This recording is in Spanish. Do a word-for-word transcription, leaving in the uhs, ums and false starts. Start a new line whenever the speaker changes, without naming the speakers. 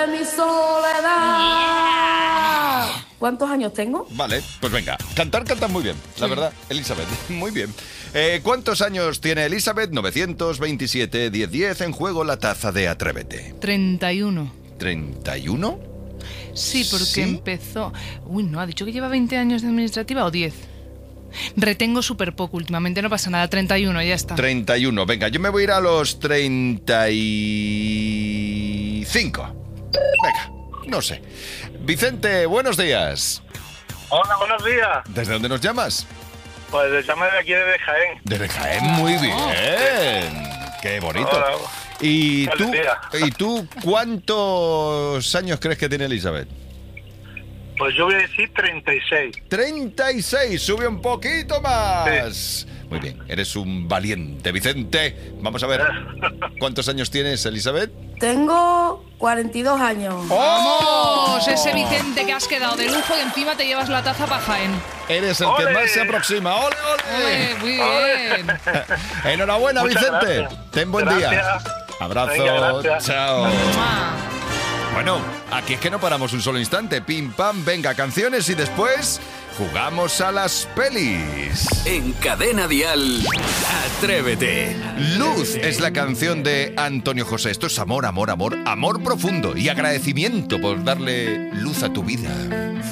de mi soledad. ¿Cuántos años tengo?
Vale, pues venga. Cantar, cantas muy bien, la verdad, Elizabeth. Muy bien. Eh, ¿Cuántos años tiene Elizabeth? novecientos veintisiete, diez diez, en juego la taza de Atrévete.
treinta y uno.
¿treinta y uno?
Sí, porque
¿Sí?
empezó... Uy, no, ¿ha dicho que lleva veinte años de administrativa o diez? Retengo súper poco últimamente, no pasa nada, treinta y uno, ya está.
treinta y uno, venga, yo me voy a ir a los treinta y cinco. Venga, no sé. Vicente, buenos días.
Hola, buenos días.
¿Desde dónde nos llamas?
Pues le llamo de aquí de Jaén.
Desde Jaén, muy bien. Qué bonito.
Hola.
¿Y tú,
Feliz día.
¿Y tú cuántos años crees que tiene Elizabeth?
Pues yo voy a decir treinta y seis.
treinta y seis, sube un poquito más. Muy bien, eres un valiente, Vicente. Vamos a ver, ¿cuántos años tienes, Elizabeth?
Tengo cuarenta y dos años.
¡Vamos! Ese Vicente que has quedado de lujo y encima te llevas la taza para Jaén.
Eres el
¡Ole!
que más se aproxima. ¡Ole, ole!
Ole, muy bien.
Enhorabuena,
Muchas
Vicente.
gracias.
Ten buen
Gracias.
día. Abrazo.
Venga, gracias.
Chao.
Mua.
Bueno, aquí es que no paramos un solo instante. Pim, pam, venga, canciones y después jugamos a las pelis.
En Cadena Dial, Atrévete.
Luz es la canción de Antonio José. Esto es amor, amor, amor, amor profundo y agradecimiento por darle luz a tu vida.